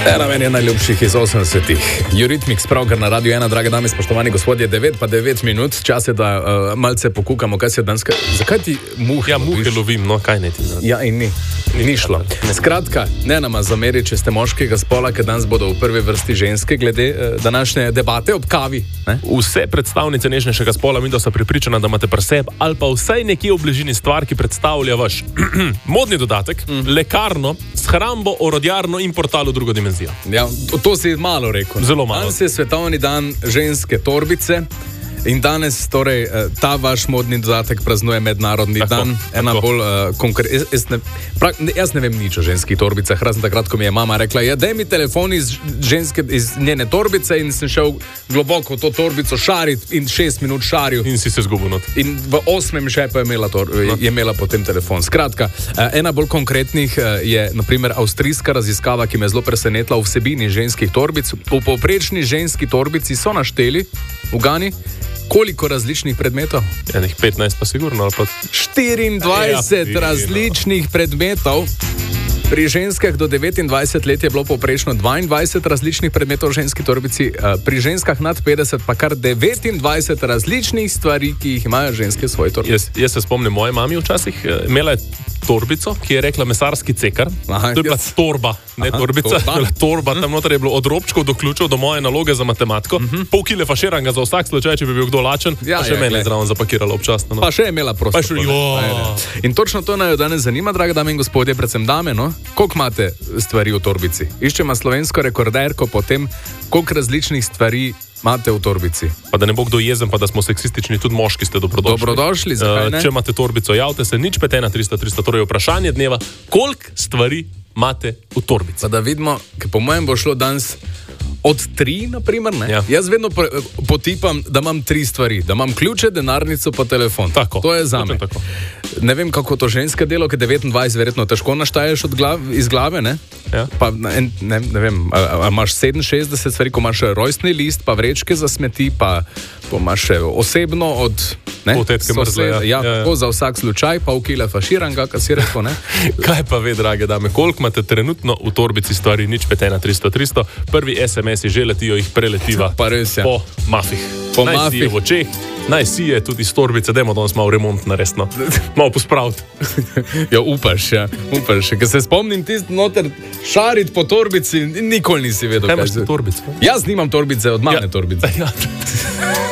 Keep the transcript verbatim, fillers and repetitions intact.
Ena meni je najljubših iz osemdesetih. Eurythmics, pravkar na Radio ena, drage dame, spoštovani gospodje, devet pa devet minut. Čas je, da uh, malce pokukamo, kaj se danes... Zakaj ti muhe Ja, muhe loviš? lovim, no, kaj ne ti znam. Ja, in ni. Ni šlo. Skratka, ne nama zameri, če ste moškega spola, ker danes bodo v prvi vrsti ženske, glede uh, današnje debate ob kavi. Ne? Vse predstavnice nežnejšega spola mi da so prepričana, da imate pri sebi ali pa vsaj nekje v bližini stvar, ki predstavlja vaš modni dodatek, mm. lekarno, shrambo, orodjarno in portal v drugo dimenzijo. Ja, to, to si malo rekel. Zelo malo. Danes je svetovni dan ženske torbice. In danes, torej, ta vaš modni dodatek praznuje mednarodni tako, dan. Ena tako. bolj uh, konkretna. Jaz, jaz, jaz ne vem nič o ženskih torbicah, razen takrat, ko mi je mama rekla, ja, daj mi telefon iz, ženske, iz njene torbice, in sem šel globoko v to torbico šarit in šest minut šaril. In si se zgubil not. In v osmem šepu je imela, tor, no. je imela potem telefon. Skratka, ena bolj konkretnih je, naprimer, avstrijska raziskava, ki me zelo presenetila v vsebini ženskih torbic. V povprečni ženski torbici so našteli, ugani, koliko različnih predmetov? Enih petnajst pa sigurno, ali pa... štiriindvajset ja, različnih predmetov. Pri ženskah do devetindvajset let je bilo povprečno dvaindvajset različnih predmetov v ženski torbici, pri ženskah nad petdeset pa kar devetindvajset različnih stvari, ki jih imajo ženske v svoji torbici. Jaz, jaz se spomnim moje mami včasih, imela je torbico, ki je rekla mesarski cekar. Aha, to je bila jaz... torba, ne Aha, torbica, torba, torba. Tam noter je bilo od robčkov do ključev do moje naloge za matematiko, uh-huh. pol kile faširanga za vsak slučaj, če bi bil kdo lačen, ja, pa še ja, mene je zraven zapakirala občasno. No. Pa še je imela prostor. In točno to naj jo danes zanima, drage dame in gospodje, predvsem dame, no? Koliko imate stvari v torbici? Iščemo slovensko rekorderko po tem, koliko različnih stvari imate v torbici. Pa da ne bo kdo jezen, pa da smo seksistični, tudi moški ste dobrodošli. Dobrodošli, zakaj ne? Uh, če imate torbico, javite se, nič pet ena tristo tristo, torej vprašanje dneva, koliko stvari imate v torbici? Pa da vidimo, ker po mojem bo šlo danes od tri, naprimer, ne? Ja. Jaz vedno potipam, da imam tri stvari. Da imam ključe, denarnico pa telefon. Tako. To je zame. Tako. Ne vem, kako to ženske delo, ker devetindvajset verjetno težko naštaješ od glav, iz glave, ne? Ja. Pa ne, ne, ne vem, a, a imaš sedeminšestdeset stvari, ko imaš rojstni list, pa vrečke za smeti, pa, pa imaš osebno od... Ne? Od tetke mrzle, ja. Ja, ja, tako ja. Za vsak slučaj, pa v kile faširanga, kar si rekel, ne? Kaj pa ve, drage dame, koliko imate trenutno v torbici stvari, nič pet ena tristo tristo, prvi es em esi že letijo, jih preletiva pa res, ja. Po mafih. Po naj mafih. Si je v očeh, naj si je tudi iz torbice, dajmo danes malo remont naresno, malo pospraviti. Ja, upaš, ja, upaš. Ker se spomnim tist noter šarit po torbici, nikoli nisi vedel, kaj imaš v torbici. Jaz nimam torbice, od mame ja. torbice. Ja.